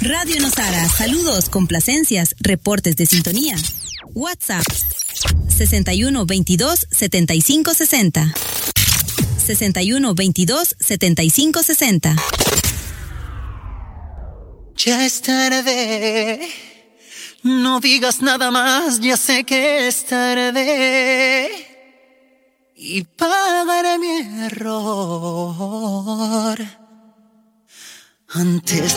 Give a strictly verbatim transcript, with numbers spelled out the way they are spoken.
Radio Nosara, saludos, complacencias, reportes de sintonía. WhatsApp sesenta y uno veintidós setenta y cinco sesenta. sesenta y uno veintidós setenta y cinco sesenta. Ya es tarde, no digas nada más, ya sé que es tarde. Y pagaré mi error antes